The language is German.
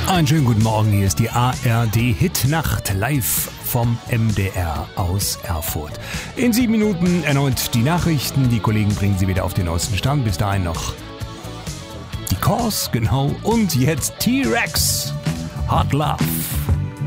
Einen schönen guten Morgen, hier ist die ARD Hitnacht live vom MDR aus Erfurt. In 7 Minuten erneut die Nachrichten, die Kollegen bringen sie wieder auf den neuesten Stand, bis dahin noch die Cause, genau, und jetzt T-Rex, Hot Love.